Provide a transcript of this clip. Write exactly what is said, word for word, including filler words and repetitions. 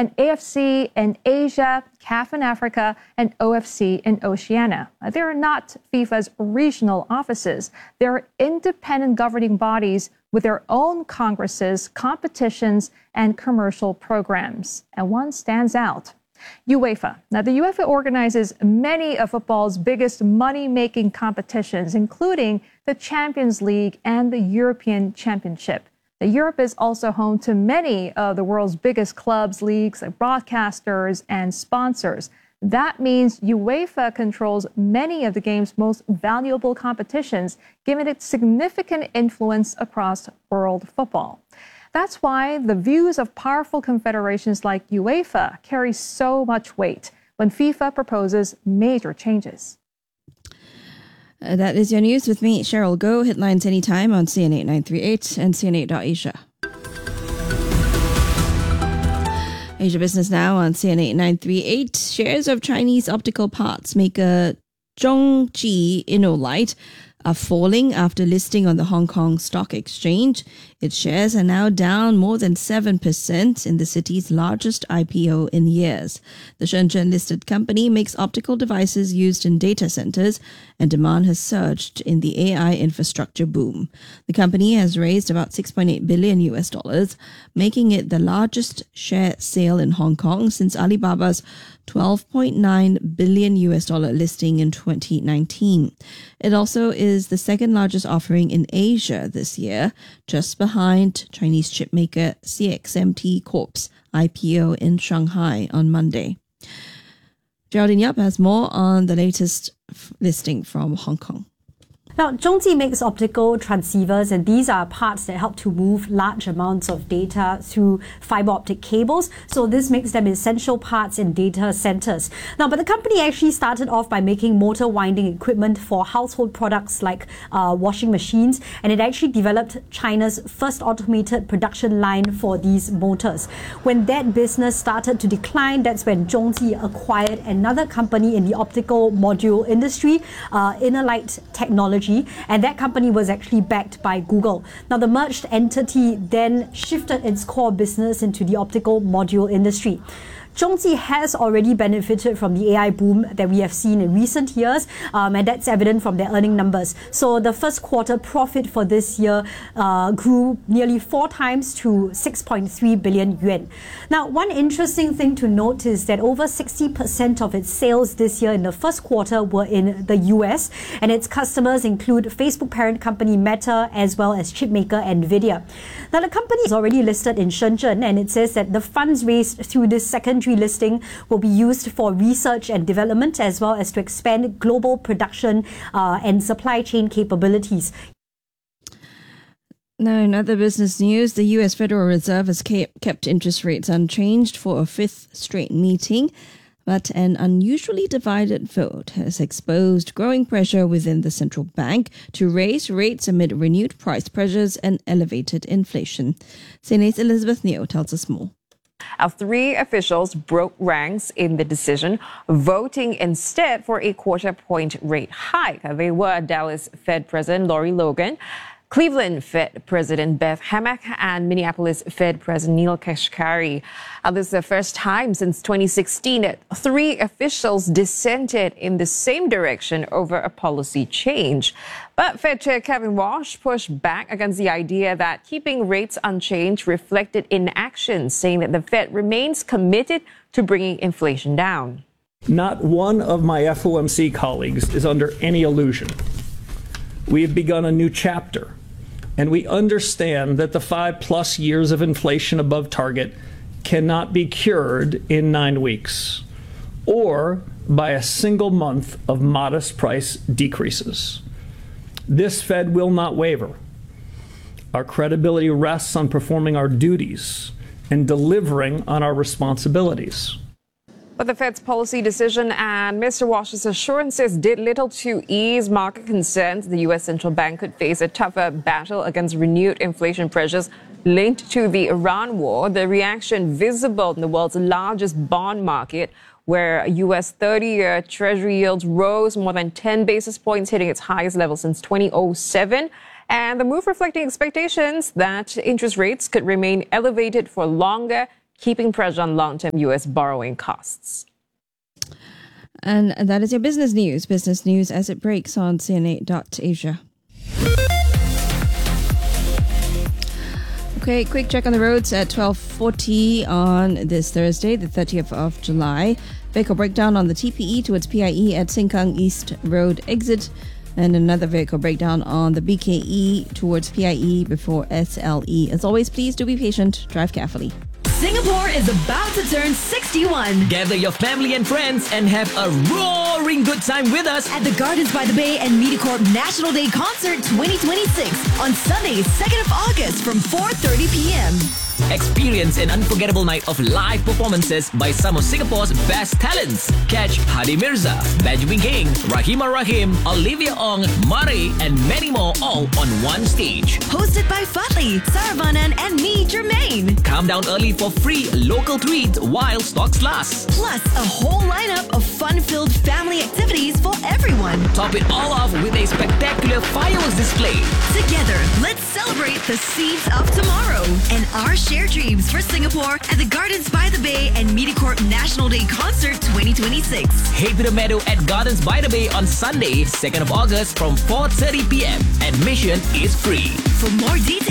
and A F C in Asia, C A F in Africa, and O F C in Oceania. They are not FIFA's regional offices. They are independent governing bodies with their own congresses, competitions, and commercial programs. And one stands out. UEFA. Now, the UEFA organizes many of football's biggest money-making competitions, including the Champions League and the European Championship. The Europe is also home to many of the world's biggest clubs, leagues, like broadcasters, and sponsors. That means UEFA controls many of the game's most valuable competitions, giving it significant influence across world football. That's why the views of powerful confederations like UEFA carry so much weight when FIFA proposes major changes. Uh, that is your news with me, Cheryl Goh. Headlines anytime on C N eight nine three eight and C N eight dot Asia. Asia Business Now on C N eight nine three eight. Shares of Chinese optical parts maker Zhongji Innolight are falling after listing on the Hong Kong Stock Exchange. Its shares are now down more than seven percent in the city's largest I P O in years. The Shenzhen-listed company makes optical devices used in data centers, and demand has surged in the A I infrastructure boom. The company has raised about six point eight billion U S dollars, making it the largest share sale in Hong Kong since Alibaba's twelve point nine billion U S dollar listing in twenty nineteen. It also is the second largest offering in Asia this year, just behind Chinese chipmaker C X M T Corp's I P O in Shanghai on Monday. Geraldine Yap has more on the latest f- listing from Hong Kong. Now, Zhongji makes optical transceivers, and these are parts that help to move large amounts of data through fiber optic cables. So this makes them essential parts in data centers. Now, but the company actually started off by making motor winding equipment for household products like uh, washing machines, and it actually developed China's first automated production line for these motors. When that business started to decline, that's when Zhongji acquired another company in the optical module industry, uh, Innolight Technology. And that company was actually backed by Google. Now, the merged entity then shifted its core business into the optical module industry. Zhongji has already benefited from the A I boom that we have seen in recent years, um, and that's evident from their earning numbers. So the first quarter profit for this year uh, grew nearly four times to six point three billion yuan. Now, one interesting thing to note is that over sixty percent of its sales this year in the first quarter were in the U S, and its customers include Facebook parent company Meta as well as chipmaker Nvidia. Now, the company is already listed in Shenzhen, and it says that the funds raised through this second listing will be used for research and development as well as to expand global production uh, and supply chain capabilities. Now, in other business news, the U S Federal Reserve has kept interest rates unchanged for a fifth straight meeting, but an unusually divided vote has exposed growing pressure within the central bank to raise rates amid renewed price pressures and elevated inflation. C N A's Elizabeth Neo tells us more. Our three officials broke ranks in the decision, voting instead for a quarter point rate hike. They were Dallas Fed President Lori Logan, Cleveland Fed President Beth Hammack, and Minneapolis Fed President Neil Kashkari. Uh, this is the first time since twenty sixteen that three officials dissented in the same direction over a policy change. But Fed Chair Kevin Walsh pushed back against the idea that keeping rates unchanged reflected inaction, saying that the Fed remains committed to bringing inflation down. Not one of my F O M C colleagues is under any illusion. We have begun a new chapter, and we understand that the five plus years of inflation above target cannot be cured in nine weeks or by a single month of modest price decreases. This Fed will not waver. Our credibility rests on performing our duties and delivering on our responsibilities. But the Fed's policy decision and Mister Walsh's assurances did little to ease market concerns. The U S central bank could face a tougher battle against renewed inflation pressures linked to the Iran war. The reaction visible in the world's largest bond market, where U S thirty-year Treasury yields rose more than ten basis points, hitting its highest level since two thousand seven. And the move reflecting expectations that interest rates could remain elevated for longer, keeping pressure on long-term U S borrowing costs. And that is your business news. Business news as it breaks on C N A dot Asia. Okay, quick check on the roads at twelve forty on this Thursday, the thirtieth of July. Vehicle breakdown on the T P E towards P I E at Sengkang East Road exit. And another vehicle breakdown on the B K E towards P I E before S L E. As always, please do be patient. Drive carefully. Singapore is about to turn sixty-one. Gather your family and friends and have a roaring good time with us at the Gardens by the Bay and MediaCorp National Day Concert twenty twenty-six on Sunday, second of August from four thirty p.m. Experience an unforgettable night of live performances by some of Singapore's best talents. Catch Hadi Mirza, Benjamin King, Rahimah Rahim, Olivia Ong, Murray, and many more all on one stage. Hosted by Fatli, Saravanan, and me, Jermaine. Come down early for free local treats while stocks last. Plus, a whole lineup of fun-filled family activities for everyone. Top it all off with a spectacular fireworks display. Together, let's celebrate the seeds of tomorrow and our shared dreams for Singapore at the Gardens by the Bay and MediaCorp National Day Concert twenty twenty-six. Head to the meadow at Gardens by the Bay on Sunday, second of August from four thirty p.m. Admission is free. For more details,